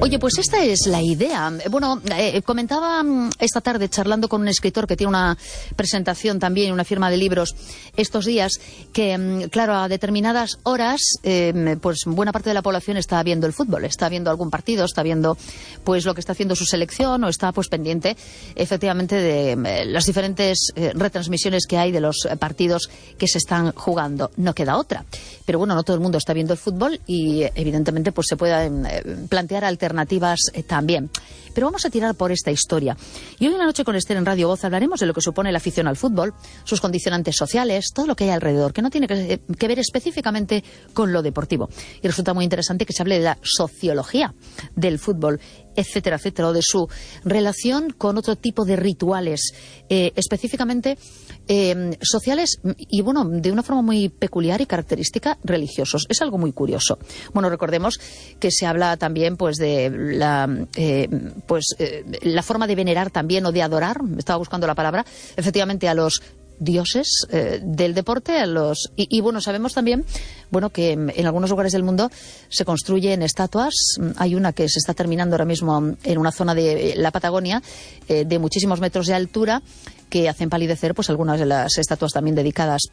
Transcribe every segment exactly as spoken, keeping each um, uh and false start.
Oye, pues esta es la idea. Bueno, eh, comentaba esta tarde charlando con un escritor que tiene una presentación también, una firma de libros estos días, que claro, a determinadas horas, eh, pues buena parte de la población está viendo el fútbol, está viendo algún partido, está viendo pues lo que está haciendo su selección o está pues pendiente efectivamente de eh, las diferentes eh, retransmisiones que hay de los partidos que se están jugando. No queda otra. Pero bueno, no todo el mundo está viendo el fútbol y evidentemente pues se pueden eh, plantear alternativas eh, también. Pero vamos a tirar por esta historia. Y hoy en la noche con Esther en Radio Voz hablaremos de lo que supone la afición al fútbol, sus condicionantes sociales, todo lo que hay alrededor, que no tiene que, que ver específicamente con lo deportivo. Y resulta muy interesante que se hable de la sociología del fútbol, etcétera, etcétera, o de su relación con otro tipo de rituales, eh, específicamente eh, sociales y, bueno, de una forma muy peculiar y característica, religiosos. Es algo muy curioso. Bueno, recordemos que se habla también pues de la, eh, pues, eh, la forma de venerar también o de adorar, estaba buscando la palabra, efectivamente a los dioses eh, del deporte, a los y, y bueno, sabemos también bueno que en algunos lugares del mundo se construyen estatuas. Hay una que se está terminando ahora mismo en una zona de la Patagonia eh, de muchísimos metros de altura, que hacen palidecer pues algunas de las estatuas también dedicadas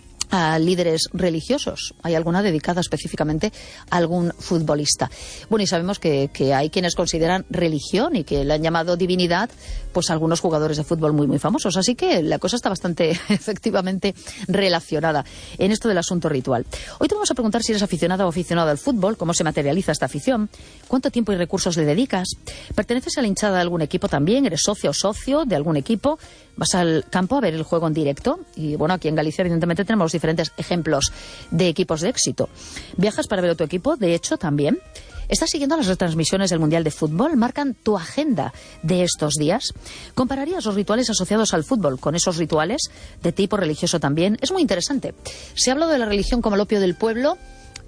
a líderes religiosos. Hay alguna dedicada específicamente a algún futbolista. Bueno, y sabemos que, que hay quienes consideran religión y que le han llamado divinidad pues a algunos jugadores de fútbol muy muy famosos. Así que la cosa está bastante efectivamente relacionada en esto del asunto ritual. Hoy te vamos a preguntar si eres aficionada o aficionado al fútbol, cómo se materializa esta afición, cuánto tiempo y recursos le dedicas, perteneces a la hinchada de algún equipo también, eres socio o socio de algún equipo, vas al campo a ver el juego en directo. Y bueno, aquí en Galicia evidentemente tenemos diferentes ejemplos de equipos de éxito. ¿Viajas para ver a tu equipo? De hecho, también. ¿Estás siguiendo las retransmisiones del Mundial de Fútbol? ¿Marcan tu agenda de estos días? ¿Compararías los rituales asociados al fútbol con esos rituales de tipo religioso también? Es muy interesante. Se ha hablado de la religión como el opio del pueblo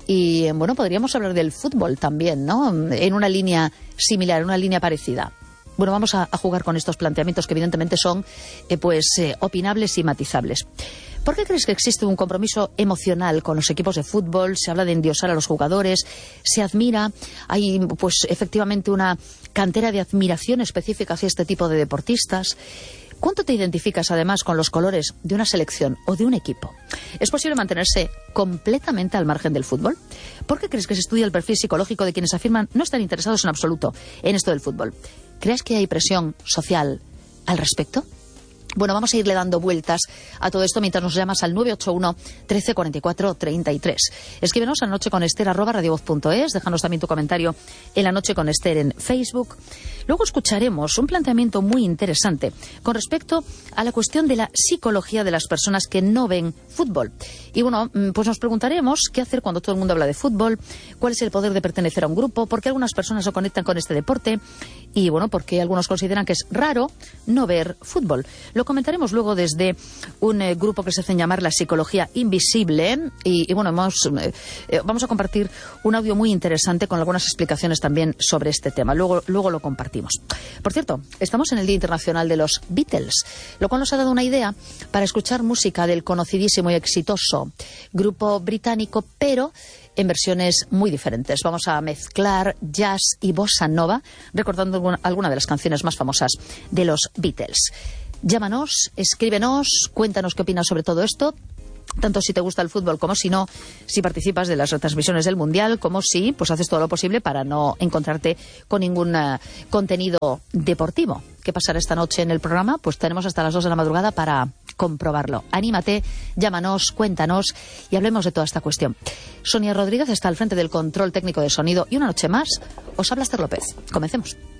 y, bueno, podríamos hablar del fútbol también, ¿no? En una línea similar, en una línea parecida. Bueno, vamos a, a jugar con estos planteamientos que evidentemente son eh, pues eh, opinables y matizables. ¿Por qué crees que existe un compromiso emocional con los equipos de fútbol? Se habla de endiosar a los jugadores, se admira, hay pues efectivamente una cantera de admiración específica hacia este tipo de deportistas. ¿Cuánto te identificas además con los colores de una selección o de un equipo? ¿Es posible mantenerse completamente al margen del fútbol? ¿Por qué crees que se estudia el perfil psicológico de quienes afirman no estar interesados en absoluto en esto del fútbol? ¿Crees que hay presión social al respecto? Bueno, vamos a irle dando vueltas a todo esto mientras nos llamas al nueve ocho uno, trece, cuarenta y cuatro, treinta y tres. Escríbenos a la noche con Esther arroba radiovoz punto es, déjanos también tu comentario en La Noche con Esther en Facebook. Luego escucharemos un planteamiento muy interesante con respecto a la cuestión de la psicología de las personas que no ven fútbol. Y bueno, pues nos preguntaremos qué hacer cuando todo el mundo habla de fútbol, cuál es el poder de pertenecer a un grupo, por qué algunas personas se conectan con este deporte y bueno, por qué algunos consideran que es raro no ver fútbol. Lo comentaremos luego desde un eh, grupo que se hace llamar la psicología invisible y, y bueno, hemos, eh, vamos a compartir un audio muy interesante con algunas explicaciones también sobre este tema. Luego, luego lo compartimos. Por cierto, estamos en el Día Internacional de los Beatles, lo cual nos ha dado una idea para escuchar música del conocidísimo y exitoso grupo británico, pero en versiones muy diferentes. Vamos a mezclar jazz y bossa nova, recordando alguna, alguna de las canciones más famosas de los Beatles. Llámanos, escríbenos, cuéntanos qué opinas sobre todo esto, tanto si te gusta el fútbol como si no, si participas de las retransmisiones del Mundial, como si pues haces todo lo posible para no encontrarte con ningún uh, contenido deportivo. ¿Qué pasará esta noche en el programa? Pues tenemos hasta las dos de la madrugada para comprobarlo. Anímate, llámanos, cuéntanos y hablemos de toda esta cuestión. Sonia Rodríguez está al frente del control técnico de sonido y una noche más os habla Esther López. Comencemos.